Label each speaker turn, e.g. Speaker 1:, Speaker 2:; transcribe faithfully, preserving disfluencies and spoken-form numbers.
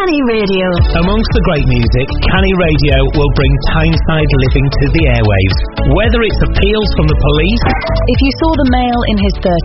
Speaker 1: Canny Radio.
Speaker 2: Amongst the great music, Canny Radio will bring Tyneside living to the airwaves. Whether it's appeals from the police...
Speaker 3: If you saw the male in his thirties